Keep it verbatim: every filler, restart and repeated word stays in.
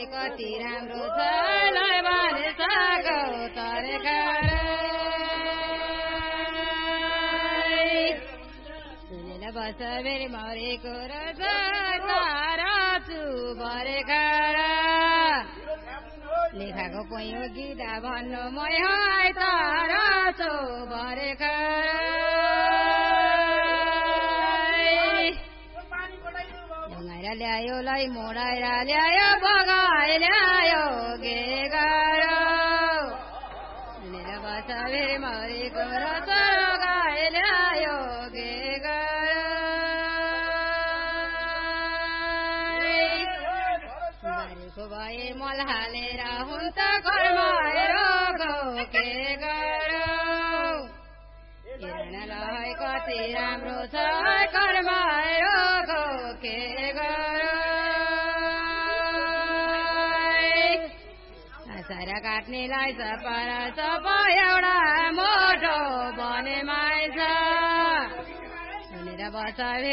कति राम्रो छ लै भने सको तरे सुनेर बस फेरि मरेको रहेछ तारा छु भरे खरा लेखाको पैयो गीता भन्नु मै हाय तारा छु भरे खरा ल्यायो लै मोडाएर ल्यायो बगाइ ल्यायो गे गरो सुनेर बस फेरि मरेको रहेछ गाई ल्यायो गे गरेको भए मल हालेर हुन्त घरमा रोगो के गरो हेर्नलाई कति राम्रो छ घरमा रोगो के सारा काट्नेलाई सपार सप एउटा मोटो बने माइछ सुनेर बस